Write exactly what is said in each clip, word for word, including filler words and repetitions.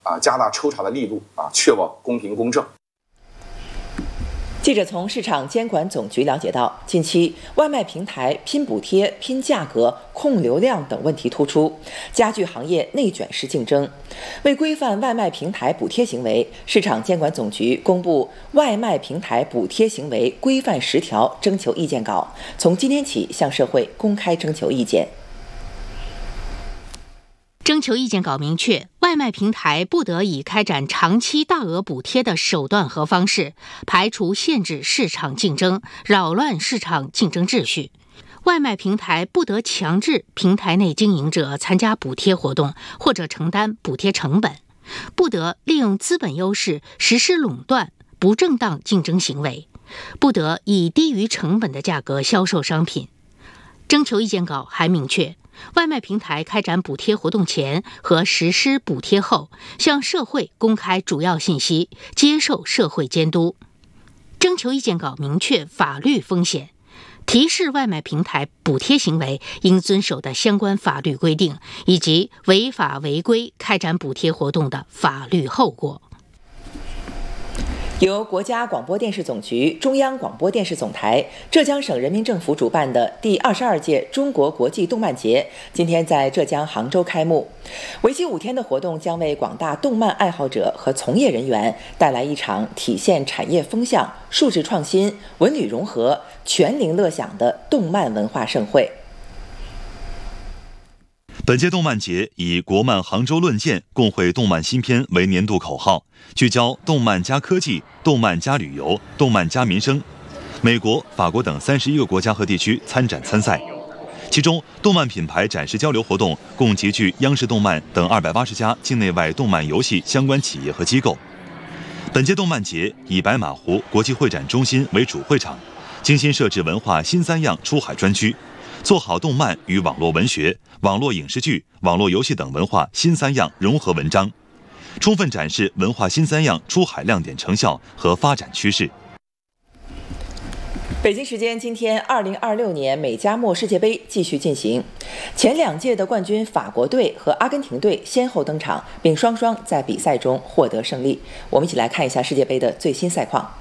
啊，加大抽查的力度啊，确保公平公正。 记者从市场监管总局了解到，近期外卖平台拼补贴、拼价格、控流量等问题突出，加剧行业内卷式竞争。为规范外卖平台补贴行为，市场监管总局公布《外卖平台补贴行为规范十条》征求意见稿，从今天起向社会公开征求意见。 征求意见稿明确，外卖平台不得以开展长期大额补贴的手段和方式，排除限制市场竞争，扰乱市场竞争秩序。外卖平台不得强制平台内经营者参加补贴活动或者承担补贴成本，不得利用资本优势实施垄断、不正当竞争行为，不得以低于成本的价格销售商品。征求意见稿还明确，外卖平台开展补贴活动前和实施补贴后，向社会公开主要信息，接受社会监督。征求意见稿明确法律风险，提示外卖平台补贴行为应遵守的相关法律规定，以及违法违规开展补贴活动的法律后果。 由国家广播电视总局、中央广播电视总台、浙江省人民政府主办的第二十二届中国国际动漫节今天在浙江杭州开幕。为期五天的活动将为广大动漫爱好者和从业人员带来一场体现产业风向、数字创新、文旅融合、全龄乐享的动漫文化盛会。 本届动漫节以"国漫杭州论剑，共绘动漫新篇"为年度口号，聚焦动漫加科技、动漫加旅游、动漫加民生。美国、法国等三十一个国家和地区参展参赛。其中，动漫品牌展示交流活动共集聚央视动漫等二百八十家境内外动漫游戏相关企业和机构。本届动漫节以白马湖国际会展中心为主会场，精心设置文化新三样出海专区，做好动漫与网络文学、网络影视剧、网络游戏等文化新三样融合文章，充分展示文化新三样出海亮点成效和发展趋势。 北京时间今天，二零二六年美加墨世界杯继续进行，前两届的冠军法国队和阿根廷队先后登场，并双双在比赛中获得胜利。我们一起来看一下世界杯的最新赛况。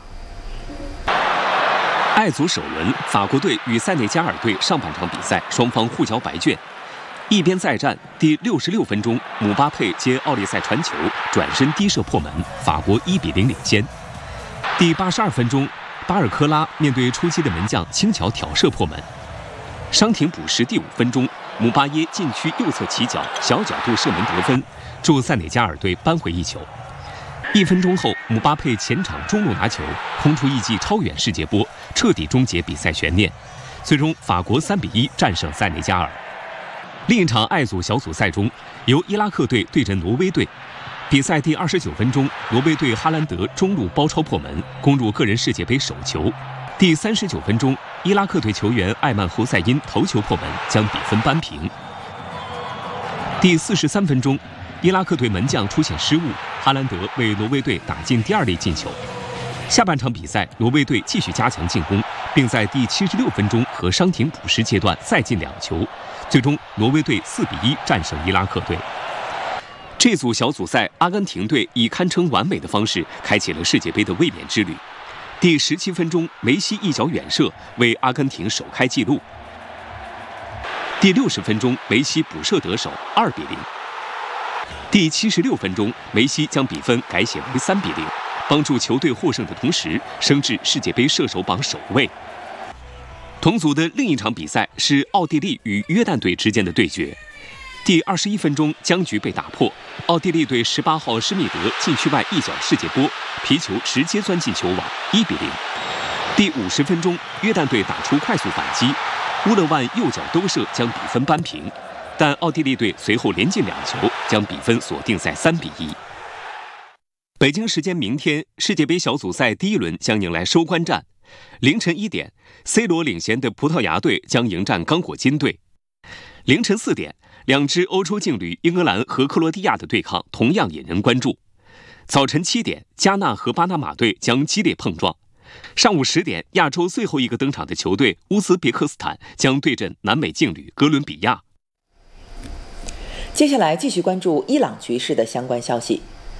爱足首轮，法国队与塞内加尔队上半场比赛，双方互交白卷。一边再战，第六十六分钟，姆巴佩接奥利塞传球，转身低射破门，法国一比零领先。第八十二分钟，巴尔科拉面对出击的门将，轻巧挑射破门。伤停补时第五分钟，姆巴耶禁区右侧起脚，小角度射门得分，助塞内加尔队扳回一球。一分钟后，姆巴佩前场中路拿球，空出一记超远世界波，彻底终结比赛悬念。最终，法国三比一战胜塞内加尔。另一场爱组小组赛中，由伊拉克队对阵挪威队。比赛第二十九分钟，挪威队哈兰德中路包抄破门，攻入个人世界杯首球。第三十九分钟，伊拉克队球员艾曼侯赛因头球破门，将比分扳平。第四十三分钟，伊拉克队门将出现失误，哈兰德为挪威队打进第二粒进球。下半场比赛，挪威队继续加强进攻，并在第七十六分钟和伤停补时阶段再进两球，最终挪威队四比一战胜伊拉克队。这组小组赛，阿根廷队以堪称完美的方式开启了世界杯的卫冕之旅。第十七分钟，梅西一脚远射为阿根廷首开纪录。第六十分钟，梅西补射得手，二比零。第七十六分钟，梅西将比分改写为三比零，帮助球队获胜的同时，升至世界杯射手榜首位。同组的另一场比赛是奥地利与约旦队之间的对决。第二十一分钟，僵局被打破，奥地利队十八号施密德禁区外一脚世界波，皮球直接钻进球网，一比零。第五十分钟，约旦队打出快速反击，乌勒万右脚兜射将比分扳平，但奥地利队随后连进两球，将比分锁定在三比一。北京时间明天，世界杯小组赛第一轮将迎来收官战。凌晨一点 ，C 罗领衔的葡萄牙队将迎战刚果金队。凌晨四点，两支欧洲劲旅英格兰和克罗地亚的对抗同样引人关注。早晨七点，加纳和巴拿马队将激烈碰撞。上午十点，亚洲最后一个登场的球队乌兹别克斯坦将对阵南美劲旅哥伦比亚。 接下来继续关注伊朗局势的相关消息。